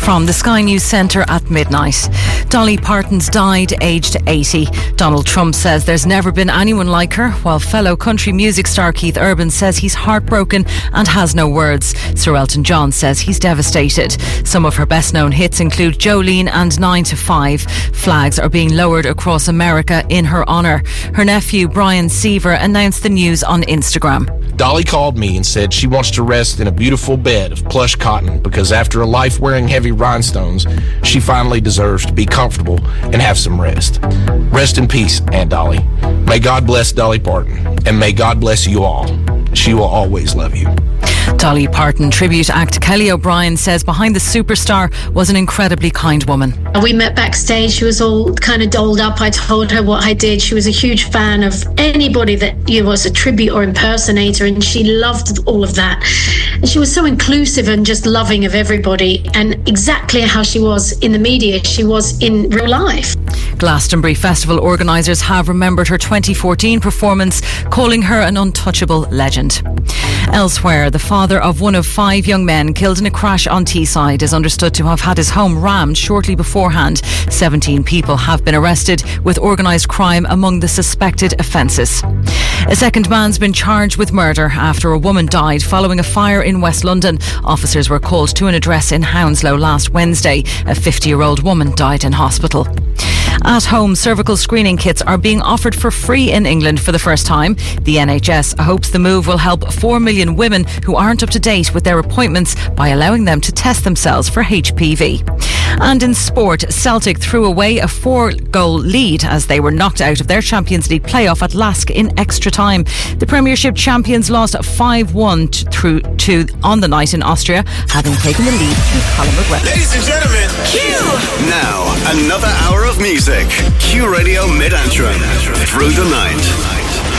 From the Sky News Centre at midnight. Dolly Parton's died aged 80. Donald Trump says there's never been anyone like her, while fellow country music star Keith Urban says he's heartbroken and has no words. Sir Elton John says he's devastated. Some of her best known hits include Jolene and 9 to 5. Flags are being lowered across America in her honour. Her nephew Brian Seaver announced the news on Instagram. Dolly called me and said she wants to rest in a beautiful bed of plush cotton because after a life wearing heavy rhinestones, she finally deserves to be comfortable and have some rest. Rest in peace, Aunt Dolly. May God bless Dolly Parton, and may God bless you all. She will always love you. Dolly Parton tribute act Kelly O'Brien says behind the superstar was an incredibly kind woman. We met backstage. She was all kind of dolled up. I told her what I did. She was a huge fan of anybody that was a tribute or impersonator, and she loved all of that. And she was so inclusive and just loving of everybody, and exactly how she was in the media, she was in real life. Glastonbury Festival organisers have remembered her 2014 performance, calling her an untouchable legend. Elsewhere, the father of one of 5 young men killed in a crash on Teesside is understood to have had his home rammed shortly beforehand. 17 people have been arrested, with organised crime among the suspected offences. A second man's been charged with murder after a woman died following a fire in West London. Officers were called to an address in Hounslow last Wednesday. A 50-year-old woman died in hospital. At-home cervical screening kits are being offered for free in England for the first time. The NHS hopes the move will help 4 million women who aren't up to date with their appointments by allowing them to test themselves for HPV. And in sport, Celtic threw away a 4-goal lead as they were knocked out of their Champions League playoff at Lask in extra time. The Premiership champions lost 5-1 on the night in Austria, having taken the lead through Colin McGregor. Ladies and gentlemen, Q! Now, another hour of music. Q Radio Mid-Antrim. Through the night.